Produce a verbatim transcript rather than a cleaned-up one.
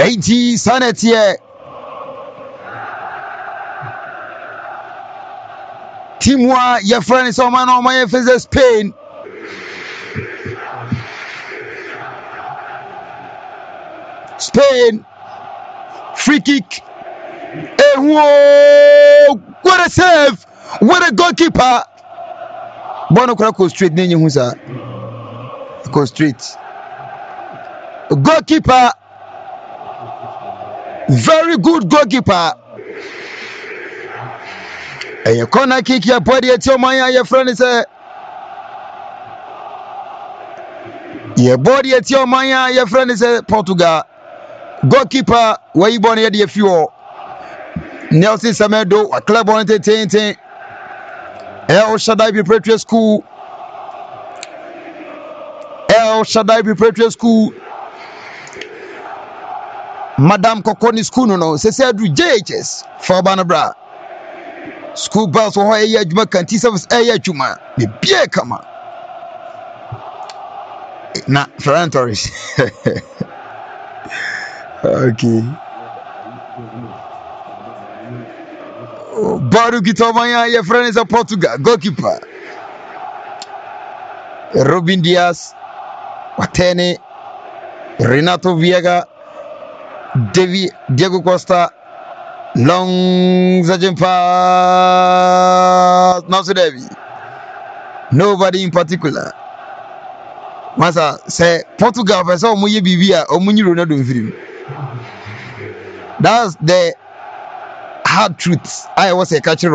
eighty Sanetie Timwa your friend is on my face Spain. Spain free kick. Hey, whoa, what a save! What a goalkeeper! Bono Krako straight, Nini Husa. Go straight. Goalkeeper. Very good goalkeeper. And your corner kick, your body at your maya, your friend is a. Your body at your maya, your friend is a Portugal. Goalkeeper, where you born here, the few. Nelson Samedo, a club on entertainment. El Shaddai Preparatory School. El Shaddai Preparatory School. Madame Kokoni School, no, no, say do J H S for Banabra. School bus for her, Juma Canty service, Aya Juma, the beer come on. Nah, Ferran Torres. Okay. Baru Gitomaya, your friend is a Portugal goalkeeper. Robin Diaz, Watene, Renato Viega, Devi, Diego Costa, long Zajem pass, Nasu Devi. Nobody in particular. Masa say Portugal versus Omuye Bibia, Omunyi Ronaldo film. That's the hard truth. I was a catcher.